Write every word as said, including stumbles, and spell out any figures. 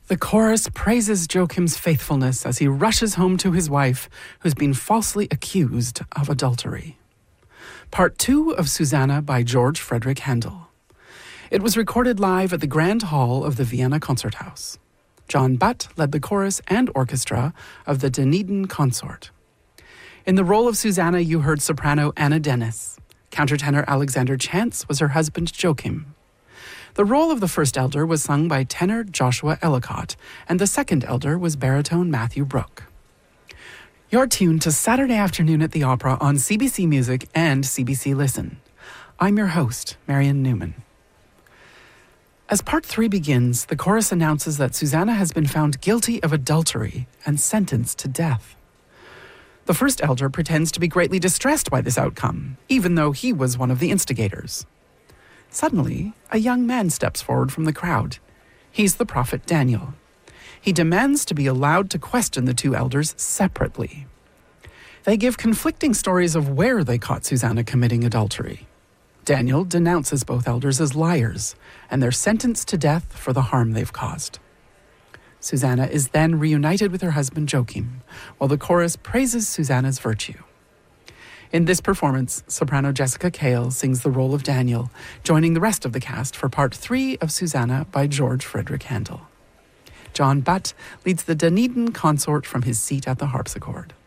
The chorus praises Joachim's faithfulness as he rushes home to his wife, who's been falsely accused of adultery. Part two of Susanna by George Frederick Handel. It was recorded live at the Grand Hall of the Vienna Concerthouse. John Butt led the chorus and orchestra of the Dunedin Consort. In the role of Susanna, you heard soprano Anna Dennis. Countertenor Alexander Chance was her husband Joachim. The role of the first elder was sung by tenor Joshua Ellicott, and the second elder was baritone Matthew Brooke. You're tuned to Saturday Afternoon at the Opera on C B C Music and C B C Listen. I'm your host, Marion Newman. As part three begins, the chorus announces that Susanna has been found guilty of adultery and sentenced to death. The first elder pretends to be greatly distressed by this outcome, even though he was one of the instigators. Suddenly, a young man steps forward from the crowd. He's the prophet Daniel. He demands to be allowed to question the two elders separately. They give conflicting stories of where they caught Susanna committing adultery. Daniel denounces both elders as liars, and they're sentenced to death for the harm they've caused. Susanna is then reunited with her husband Joachim, while the chorus praises Susanna's virtue. In this performance, soprano Jessica Cale sings the role of Daniel, joining the rest of the cast for part three of Susanna by George Frederick Handel. John Butt leads the Dunedin Consort from his seat at the harpsichord.